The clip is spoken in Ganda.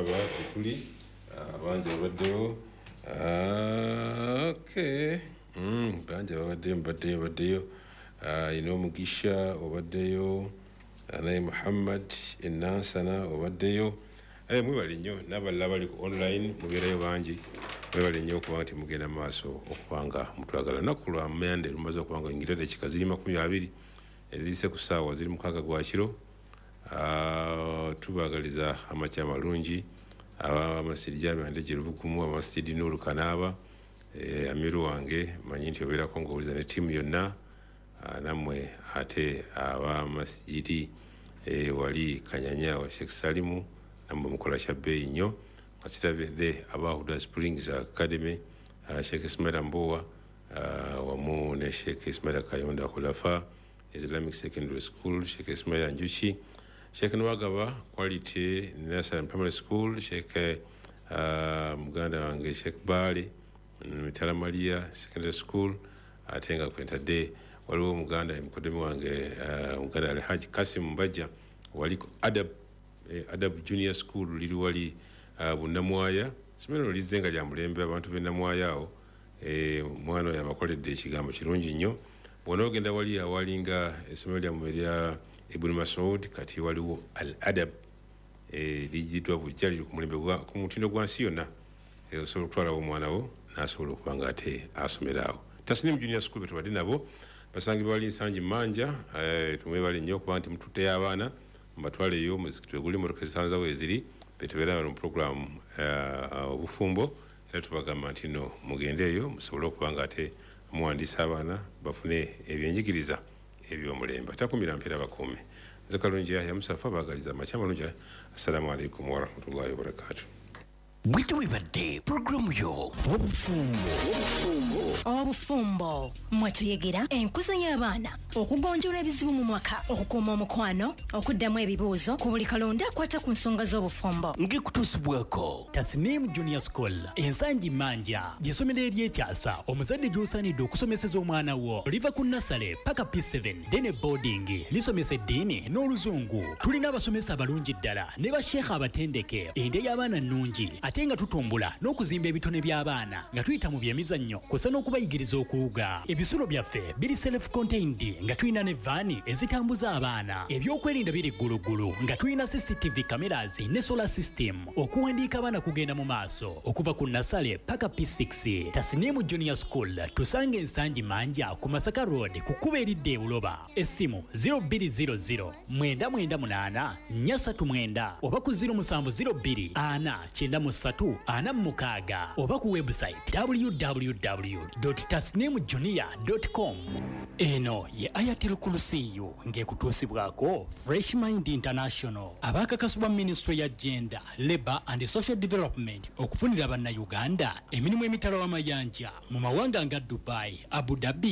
tulaba tuli bangi babaddeyo okay bangi babaddeyo ino Mugisha obaddeyo naye Muhammad Enansana obaddeyo mwebale nnyo n'abalala bali ku online mubeerayo bangi mwebale nnyo okuba nti mugenda maaso okubanga mutwagala nakku lwa Monday lumaze okuba nga ingirira dakika ziri 20 eziyise ku ssaawa ziri 6 gwa kiro tubagaliza amakya malungi abamasiri Jamande Kirubukumu amasiri Nuru Kanaaba amiru wange manyi nti obeerako ng'owuliza ne ttiimu yonna nammwe ate abamasiri wali Kanyanya wa Sheikh Salimu nammwe mukola kya bbeeyi nnyo akitabidde aba Huda Springs Academy Sheikh Ismail Mbowa wamu ne Sheikh Ismail Kayonda Kulafa Islamic Secondary School Sheikh Ismail Njuki Sheikh Nwagaba Quality Nursery Primary School Sheikh muganda wange Sheikh Bali Mitala Maria Secondary School atenga kwentadde waliwo muganda emukodemi wange muganda Alhaji Kasim Mbajja wali ku Adab Junior School liri wali Bunamwaya simeno lizenga lya mulembe abantu b'Namwaya awo mwana oyo abakoledde ekigambo kirungi nnyo bw'ona ogenda wali awalinga essomero lyammwe lya Ibn Masoud kati waliwo Al Adab lijiddwa bujja liri ku mulembe ku mutindo gwa nsi yonna osobola okutwalawo omwana wo n'asobola okuba nga ate asomera awo Tasnim Junior School betubadde nabo basangibwa wali Nsangi Manja tumwebale nnyo okuba nti mututteyo abaana mbatwaleyo muzikitwe guli motoka zisanzawo eziri betubeera mu program obufumbo era tubagamba nti no mugendeeyo musobole okuba nga ate muwandiisa abaana bafune ebyenjigiriza ebyomulembe takumira mpeera bakuume nze Kalungi ya Musafa bagaliza amakya malungi assalamu alaikum warahmatullahi wabarakatuh Bwito wibadde programu yo obufumbo mwatuyegera enkuza y'abaana okugonjoola ebizibu mu mwaka okukuuma omukwano okuddamu ebibuuzo ku buli kalonda akwata ku nsonga z'obufumbo ngikutusibwako Tasnim Junior School Ensangi Manja ly'essomero eryekyasa omuzadde gy'osaanidde okusomeseza omwana wo liva ku nasale paka P7 dene boarding lisomesa eddiini n'oluzungu tulina abasomesa abalungi ddala ne basheekha abatendeke ende y'abaana nnungi ate nga tutumbula n'okuzimba ebitone by'abaana nga tuyita mu byemizannyo kusa n'okubayigiriza okuwuga ebisulo byaffe biri self-contained nga tulina ne vaani ezitambuza abaana ebyokwerinda biri ggulugulu nga tulina CCTV cameras ne solar system okuwandiika abaana kugenda mu maaso okuva ku nasale paka P6 Tasnim Junior School tusange Ensangi Manja ku Masaka Road ku kuba eridde Buloba essimu 0200 998 439 oba ku 0702 493 46 oba ku website www.tasnimjunior.com eno ye Ayatel Kursiyu ngekutuusibwako Fresh Mind International abakakasibwa Ministry ya Gender, Labour and Social Development okufunira abanna Uganda emirimu emitalo amayanja mu mawanga nga Dubai, Abu Dhabi